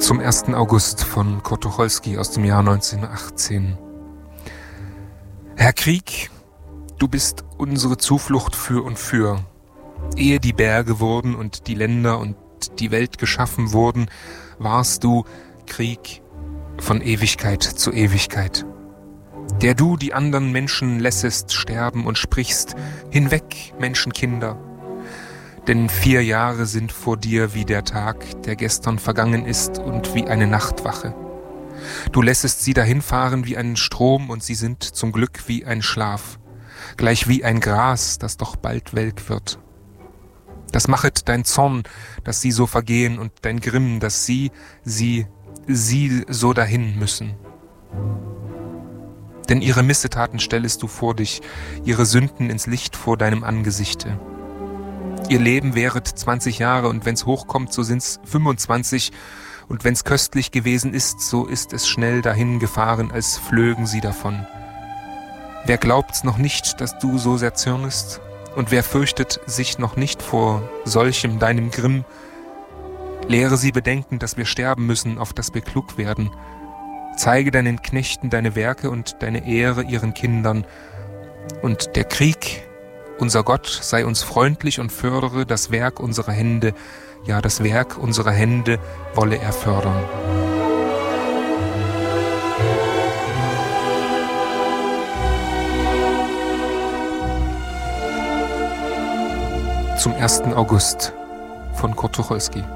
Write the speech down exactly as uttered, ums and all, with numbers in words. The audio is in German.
Zum ersten August von Kurt Tucholsky aus dem Jahr neunzehnhundertachtzehn. Herr Krieg, du bist unsere Zuflucht für und für. Ehe die Berge wurden und die Länder und die Welt geschaffen wurden, warst du, Krieg, von Ewigkeit zu Ewigkeit. Der du die anderen Menschen lässest sterben und sprichst, hinweg, Menschenkinder. Denn vier Jahre sind vor dir wie der Tag, der gestern vergangen ist, und wie eine Nachtwache. Du lässest sie dahinfahren wie einen Strom, und sie sind zum Glück wie ein Schlaf, gleich wie ein Gras, das doch bald welk wird. Das machet dein Zorn, dass sie so vergehen, und dein Grimm, dass sie, sie, sie so dahin müssen. Denn ihre Missetaten stellest du vor dich, ihre Sünden ins Licht vor deinem Angesichte. Ihr Leben wäret zwanzig Jahre, und wenn's hochkommt, so sind's fünfundzwanzig, und wenn's köstlich gewesen ist, so ist es schnell dahin gefahren, als flögen sie davon. Wer glaubt's noch nicht, dass du so sehr zürnest? Und wer fürchtet sich noch nicht vor solchem deinem Grimm? Lehre sie bedenken, dass wir sterben müssen, auf dass wir klug werden. Zeige deinen Knechten deine Werke und deine Ehre ihren Kindern. Und der Krieg, unser Gott, sei uns freundlich und fördere das Werk unserer Hände, ja, das Werk unserer Hände wolle er fördern. Zum ersten August von Kurt Tucholsky.